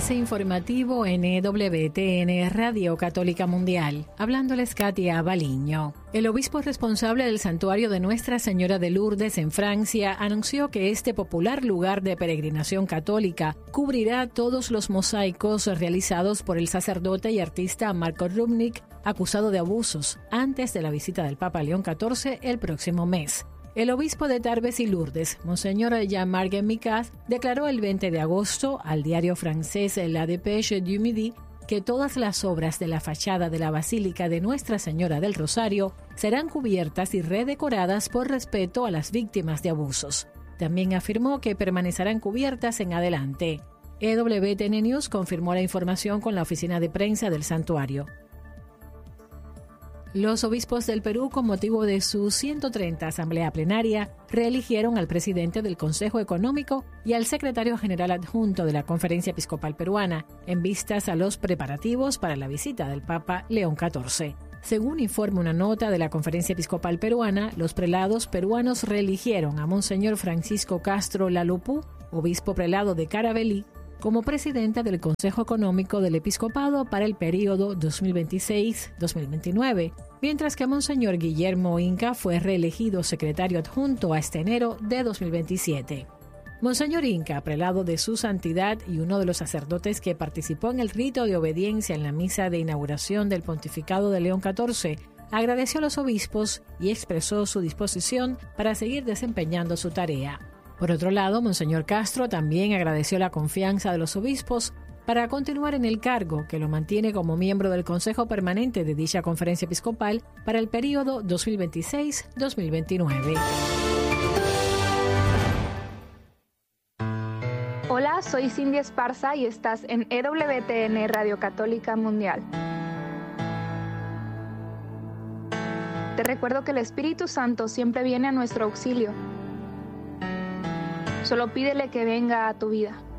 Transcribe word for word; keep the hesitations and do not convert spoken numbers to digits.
Avance informativo en E W T N Radio Católica Mundial. Hablándoles Katia Baliño. El obispo responsable del santuario de Nuestra Señora de Lourdes en Francia anunció que este popular lugar de peregrinación católica cubrirá todos los mosaicos realizados por el sacerdote y artista Marco Rubnik, acusado de abusos, antes de la visita del Papa León catorce el próximo mes. El obispo de Tarbes y Lourdes, Monseñor Jean-Marc Micas, declaró el veinte de agosto al diario francés La Dépêche du Midi que todas las obras de la fachada de la Basílica de Nuestra Señora del Rosario serán cubiertas y redecoradas por respeto a las víctimas de abusos. También afirmó que permanecerán cubiertas en adelante. E W T N News confirmó la información con la oficina de prensa del santuario. Los obispos del Perú, con motivo de su ciento treinta Asamblea Plenaria, reeligieron al presidente del Consejo Económico y al secretario general adjunto de la Conferencia Episcopal Peruana, en vistas a los preparativos para la visita del Papa León catorce. Según informa una nota de la Conferencia Episcopal Peruana, los prelados peruanos reeligieron a Monseñor Francisco Castro Lalupú, obispo prelado de Carabelí, como presidenta del Consejo Económico del Episcopado para el período dos mil veintiséis a dos mil veintinueve, mientras que Monseñor Guillermo Inca fue reelegido secretario adjunto hasta enero de dos mil veintisiete. Monseñor Inca, prelado de su santidad y uno de los sacerdotes que participó en el rito de obediencia en la misa de inauguración del pontificado de León catorce, agradeció a los obispos y expresó su disposición para seguir desempeñando su tarea. Por otro lado, Monseñor Castro también agradeció la confianza de los obispos para continuar en el cargo, que lo mantiene como miembro del Consejo Permanente de dicha Conferencia Episcopal para el período dos mil veintiséis a dos mil veintinueve. Hola, soy Cindy Esparza y estás en E W T N Radio Católica Mundial. Te recuerdo que el Espíritu Santo siempre viene a nuestro auxilio. Solo pídele que venga a tu vida.